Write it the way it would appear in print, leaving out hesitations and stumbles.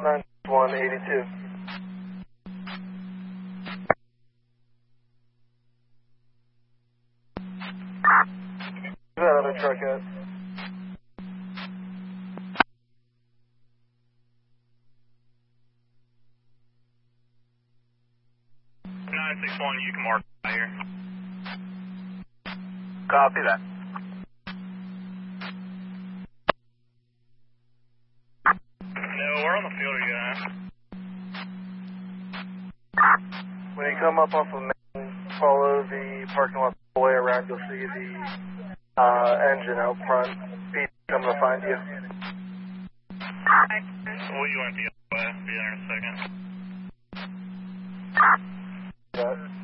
9182. Where's that other truck at? You can mark here. Copy that. No, we're on the field, are you at? When you come up off of Main, follow the parking lot all the way around, you'll see the engine out front. Pete's coming to find you. Well, you went the other way. Be there in a second. Got it.